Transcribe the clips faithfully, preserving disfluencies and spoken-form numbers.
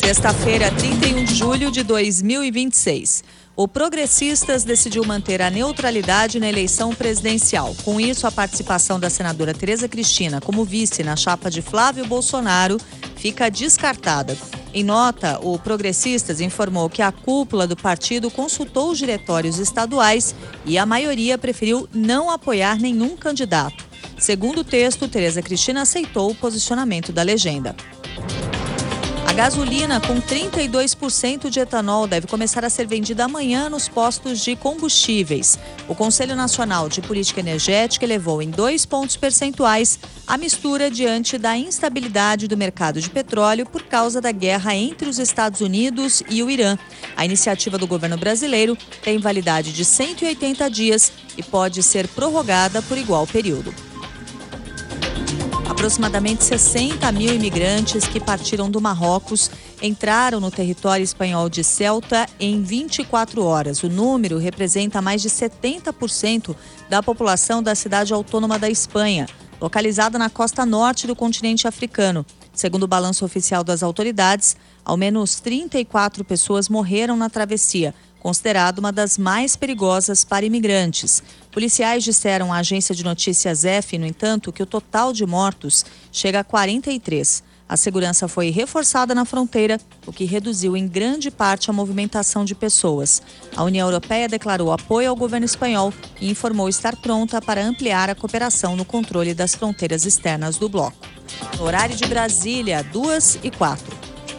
Sexta-feira, trinta e um de julho de dois mil e vinte e seis. O Progressistas decidiu manter a neutralidade na eleição presidencial. Com isso, a participação da senadora Tereza Cristina como vice na chapa de Flávio Bolsonaro fica descartada. Em nota, o Progressistas informou que a cúpula do partido consultou os diretórios estaduais e a maioria preferiu não apoiar nenhum candidato. Segundo o texto, Tereza Cristina aceitou o posicionamento da legenda. A gasolina com trinta e dois por cento de etanol deve começar a ser vendida amanhã nos postos de combustíveis. O Conselho Nacional de Política Energética elevou em dois pontos percentuais a mistura diante da instabilidade do mercado de petróleo por causa da guerra entre os Estados Unidos e o Irã. A iniciativa do governo brasileiro tem validade de cento e oitenta dias e pode ser prorrogada por igual período. Aproximadamente sessenta mil imigrantes que partiram do Marrocos entraram no território espanhol de Ceuta em vinte e quatro horas. O número representa mais de setenta por cento da população da cidade autônoma da Espanha, localizada na costa norte do continente africano. Segundo o balanço oficial das autoridades, ao menos trinta e quatro pessoas morreram na travessia, considerada uma das mais perigosas para imigrantes. Policiais disseram à agência de notícias F, no entanto, que o total de mortos chega a quarenta e três. A segurança foi reforçada na fronteira, o que reduziu em grande parte a movimentação de pessoas. A União Europeia declarou apoio ao governo espanhol e informou estar pronta para ampliar a cooperação no controle das fronteiras externas do bloco. No horário de Brasília, duas e quatro.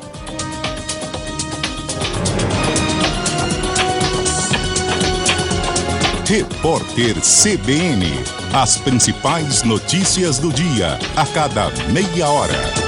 Repórter C B N. As principais notícias do dia, a cada meia hora.